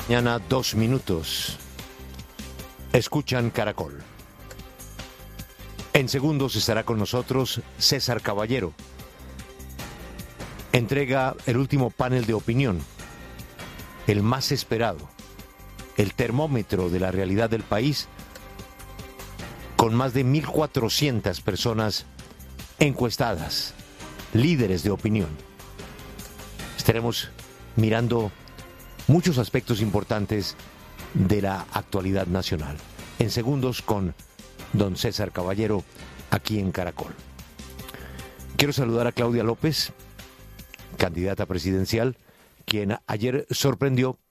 Mañana 2 minutos. Escuchan Caracol. En segundos estará con nosotros César Caballero. Entrega el último panel de opinión, el más esperado, el termómetro de la realidad del país, con más de 1.400 personas encuestadas, líderes de opinión. Estaremos mirando muchos aspectos importantes de la actualidad nacional. En segundos con don César Caballero, aquí en Caracol. Quiero saludar a Claudia López, candidata presidencial, quien ayer sorprendió